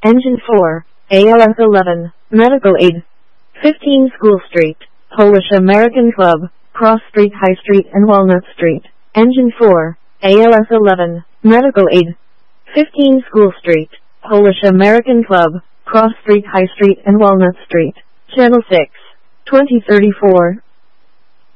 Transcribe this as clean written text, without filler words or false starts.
Engine 4, ALS 11, Medical Aid. 15 School Street, Polish American Club, Cross Street, High Street and Walnut Street. Engine 4, ALS 11, Medical Aid. 15 School Street, Polish American Club, Cross Street, High Street and Walnut Street. Channel 6, 2034.